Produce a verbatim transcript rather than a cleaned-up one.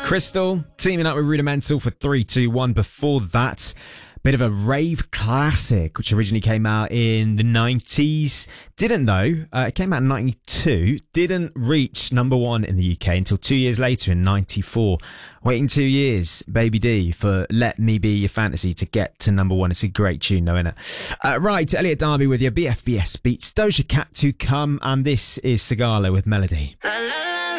Crystal teaming up with Rudimental for three two one. Before that, bit of a rave classic, which originally came out in the nineties. Didn't though. Uh, it came out in ninety-two. Didn't reach number one in the U K until two years later in ninety-four. Waiting two years, Baby D, for Let Me Be Your Fantasy to get to number one. It's a great tune though, isn't it? Uh, right, Elliot Darby with your B F B S Beats. Doja Cat to come, and this is Sigala with Melody. La, la, la.